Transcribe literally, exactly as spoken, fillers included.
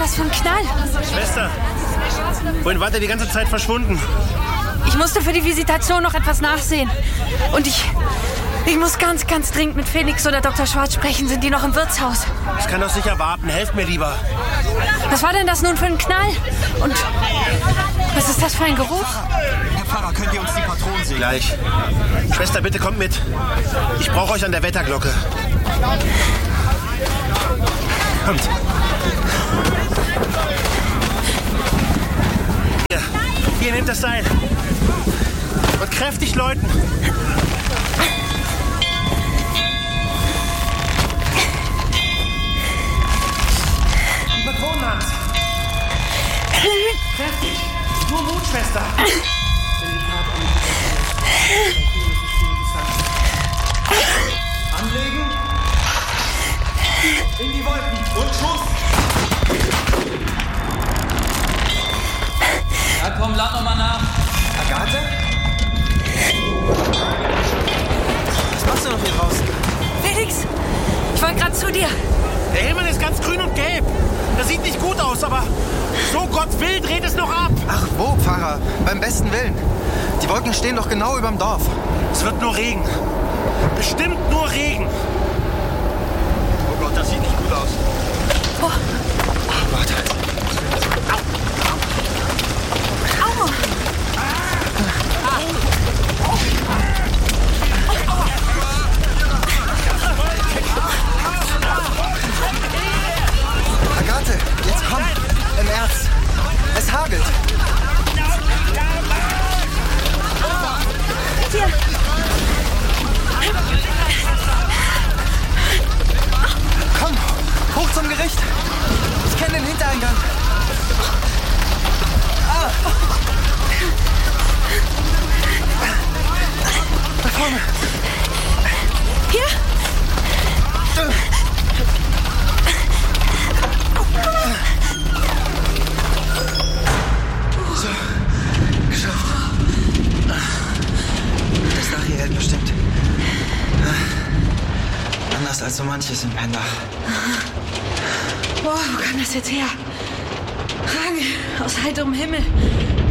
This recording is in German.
was für ein Knall. Schwester, wohin wart ihr die ganze Zeit verschwunden? Ich musste für die Visitation noch etwas nachsehen. Und ich... Ich muss ganz, ganz dringend mit Felix oder Doktor Schwarz sprechen. Sind die noch im Wirtshaus? Ich kann doch sicher warten. Helft mir lieber. Was war denn das nun für ein Knall? Und was ist das für ein Geruch? Herr Pfarrer, könnt ihr uns die Patronen sehen? Gleich. Schwester, bitte kommt mit. Ich brauche euch an der Wetterglocke. Kommt. Hier, hier nehmt das Seil. Und kräftig läuten. Die Patronenhand. Kräftig. Nur Mut, Schwester. Anlegen. In die Wolken. Und Schuss. Ja, komm, lad noch mal nach. Agathe? Was machst du noch hier draußen? Felix, ich wollte gerade zu dir. Der Himmel ist ganz grün und gelb. Das sieht nicht gut aus, aber so Gott will, dreht es noch ab. Ach, wo, Pfarrer? Beim besten Willen. Die Wolken stehen doch genau überm Dorf. Es wird nur Regen. Bestimmt nur Regen. Oh Gott, das sieht nicht gut aus. Oh. Warte. Au. Agathe, jetzt komm. Im Ernst. Es hagelt. Hier. Komm, hoch zum Gericht. Ich kenne den Hintereingang. Ah. Da vorne. Hier? So, geschafft. Das Dach hier hält bestimmt. Anders als so manches im Pendach. Boah, wo kam das jetzt her? Rang aus heiterem Himmel.